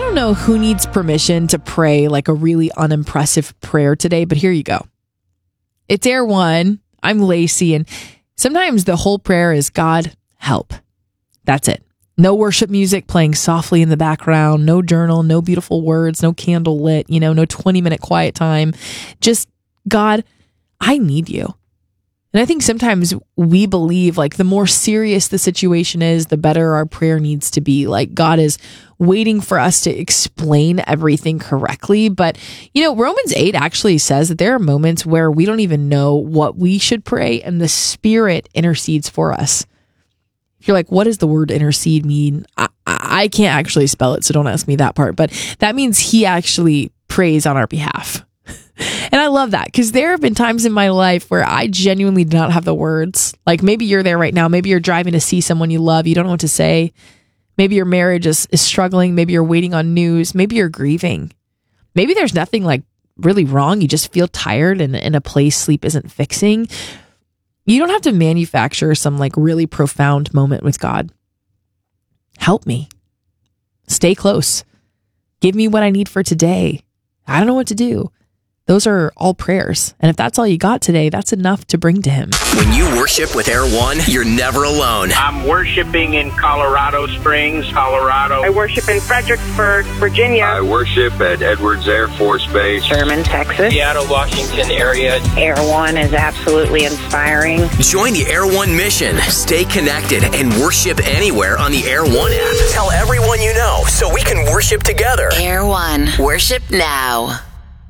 don't know who needs permission to pray like a really unimpressive prayer today, but here you go. It's Air One. I'm Lacey, and sometimes the whole prayer is, God, help. That's it. No worship music playing softly in the background, no journal, no beautiful words, no candle lit, no 20-minute quiet time. Just, God, I need you. And I think sometimes we believe like the more serious the situation is, the better our prayer needs to be. Like God is waiting for us to explain everything correctly. But, Romans 8 actually says that there are moments where we don't even know what we should pray and the Spirit intercedes for us. You're like, what does the word intercede mean? I can't actually spell it, so don't ask me that part. But that means he actually prays on our behalf. And I love that because there have been times in my life where I genuinely do not have the words. Like maybe you're there right now. Maybe you're driving to see someone you love. You don't know what to say. Maybe your marriage is struggling. Maybe you're waiting on news. Maybe you're grieving. Maybe there's nothing like really wrong. You just feel tired and in a place sleep isn't fixing. You don't have to manufacture some like really profound moment with God. Help me. Stay close. Give me what I need for today. I don't know what to do. Those are all prayers. And if that's all you got today, that's enough to bring to him. When you worship with Air One, you're never alone. I'm worshiping in Colorado Springs, Colorado. I worship in Fredericksburg, Virginia. I worship at Edwards Air Force Base. Sherman, Texas. Seattle, Washington area. Air One is absolutely inspiring. Join the Air One mission. Stay connected and worship anywhere on the Air One app. Tell everyone you know so we can worship together. Air One. Worship now.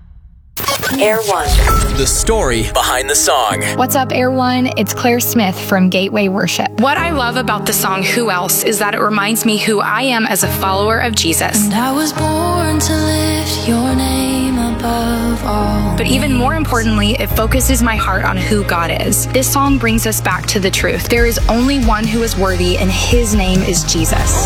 Air One. The story behind the song. What's up, Air One? It's Claire Smith from Gateway Worship. What I love about the song Who Else is that it reminds me who I am as a follower of Jesus. And I was born to lift your name above all. But even more importantly, it focuses my heart on who God is. This song brings us back to the truth. There is only one who is worthy, and his name is Jesus.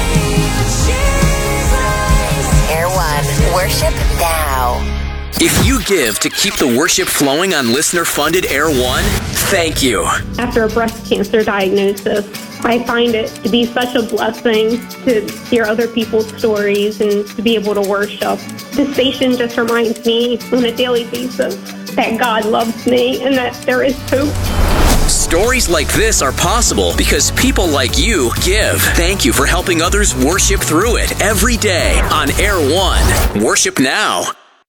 Air One. Worship now. If you give to keep the worship flowing on listener-funded Air One, thank you. After a breast cancer diagnosis, I find it to be such a blessing to hear other people's stories and to be able to worship. The station just reminds me on a daily basis that God loves me and that there is hope. Stories like this are possible because people like you give. Thank you for helping others worship through it every day on Air One. Worship now.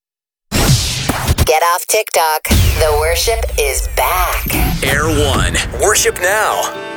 Get off TikTok. The worship is back. Air One. Worship now.